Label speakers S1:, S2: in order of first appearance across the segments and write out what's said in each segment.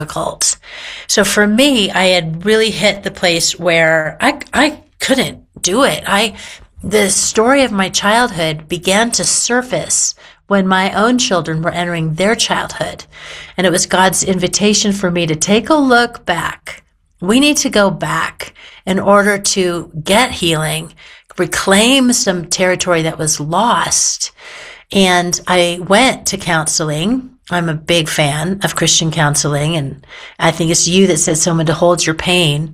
S1: difficult. So for me, I had really hit the place where I couldn't do it. The story of my childhood began to surface when my own children were entering their childhood. And it was God's invitation for me to take a look back. We need to go back in order to get healing, reclaim some territory that was lost. And I went to counseling. I'm a big fan of Christian counseling, and I think it's you that said someone to hold your pain.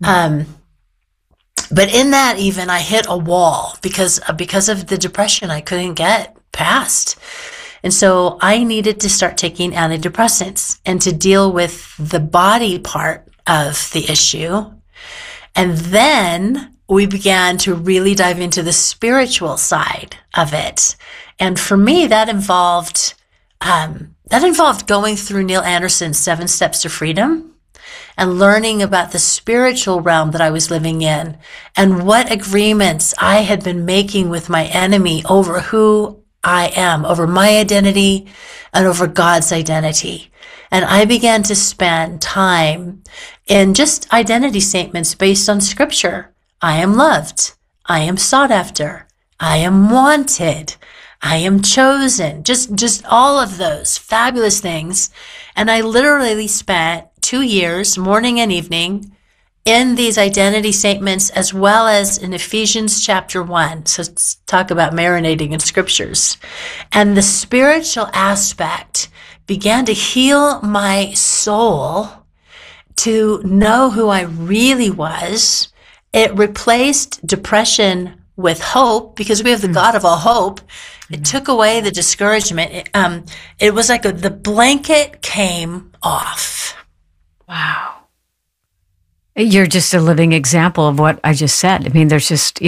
S1: But in that, even I hit a wall because of the depression I couldn't get past. And so I needed to start taking antidepressants and to deal with the body part of the issue. And then we began to really dive into the spiritual side of it. And for me, that involved going through Neil Anderson's 7 Steps to Freedom and learning about the spiritual realm that I was living in and what agreements I had been making with my enemy over who I am, over my identity and over God's identity. And I began to spend time in just identity statements based on scripture. I am loved. I am sought after. I am wanted. I am chosen. Just all of those fabulous things. And I literally spent 2 years, morning and evening, in these identity statements, as well as in Ephesians chapter 1. So let's talk about marinating in scriptures. And the spiritual aspect began to heal my soul to know who I really was. It replaced depression with hope because we have the God of all hope. It took away the discouragement. It was like the blanket came off.
S2: Wow. You're just a living example of what I just said. I mean, there's just,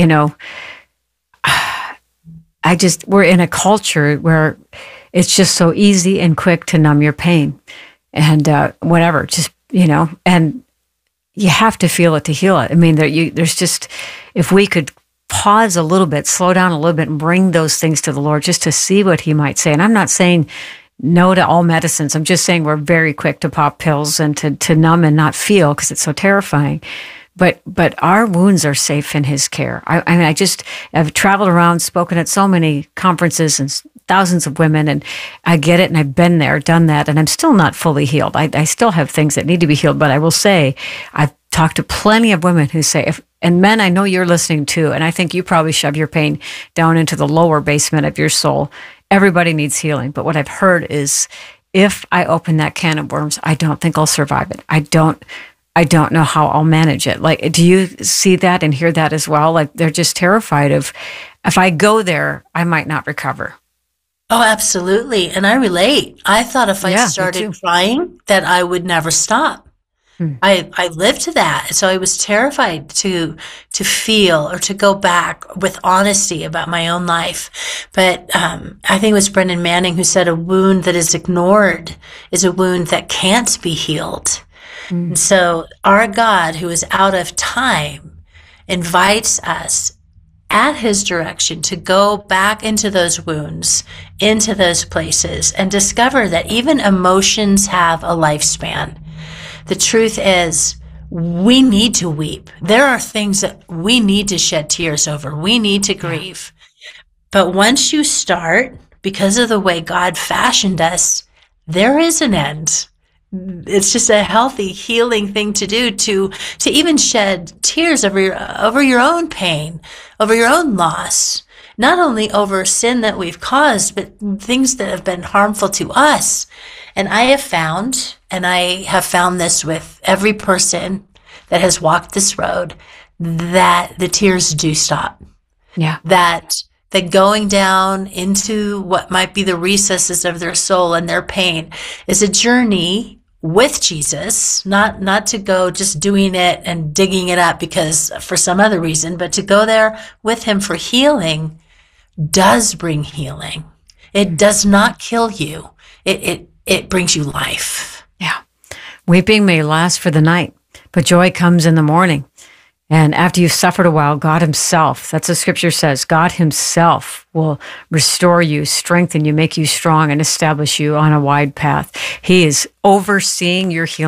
S2: we're in a culture where it's just so easy and quick to numb your pain and whatever, just, and you have to feel it to heal it. I mean, there's just, if we could pause a little bit, slow down a little bit and bring those things to the Lord just to see what he might say. And I'm not saying no to all medicines. I'm just saying we're very quick to pop pills and to numb and not feel because it's so terrifying. But our wounds are safe in his care. I've traveled around, spoken at so many conferences and thousands of women, and I get it, and I've been there, done that, and I'm still not fully healed. I still have things that need to be healed, but I will say I've talked to plenty of women who say, and men, I know you're listening too, and I think you probably shove your pain down into the lower basement of your soul. Everybody needs healing, but what I've heard is if I open that can of worms, I don't think I'll survive it. I don't know how I'll manage it. Like, do you see that and hear that as well? Like, they're just terrified of, if I go there, I might not recover.
S1: Oh, absolutely. And I relate. I thought if I started crying that I would never stop. I lived to that. So I was terrified to feel or to go back with honesty about my own life. But I think it was Brennan Manning who said a wound that is ignored is a wound that can't be healed. And so our God, who is out of time, invites us at his direction to go back into those wounds, into those places, and discover that even emotions have a lifespan. The truth is, we need to weep. There are things that we need to shed tears over. We need to grieve. But once you start, because of the way God fashioned us, there is an end. It's just a healthy, healing thing to do, to even shed tears over your own pain, over your own loss, not only over sin that we've caused, but things that have been harmful to us. And I have found this with every person that has walked this road, that the tears do stop.
S2: Yeah.
S1: That going down into what might be the recesses of their soul and their pain is a journey with Jesus, not to go just doing it and digging it up because for some other reason, but to go there with him for healing does bring healing. It does not kill you. It brings you life.
S2: Yeah. Weeping may last for the night, but joy comes in the morning. And after you've suffered a while, God himself, that's what scripture says, God himself will restore you, strengthen you, make you strong, and establish you on a wide path. He is overseeing your healing.